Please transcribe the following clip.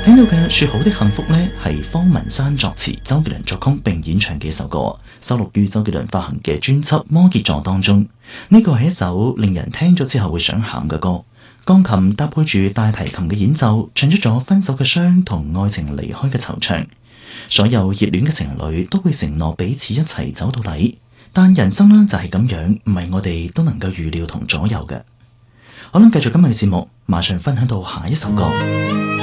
聽到嘅說好的幸福呢，係方文山作詞，周杰倫作曲並演唱嘅一首歌，收錄於周杰倫發行嘅專輯《摩羯座》當中。呢個係一首令人聽咗之後會想喊嘅歌，鋼琴搭配住大提琴嘅演奏，唱出咗分手嘅傷同愛情離開嘅惆悵。所有熱戀嘅情侶都會承諾彼此一齊走到底，但人生呢就係咁樣，唔係我哋都能夠預料同左右嘅。好啦，繼續今日嘅節目，馬上分享到下一首歌。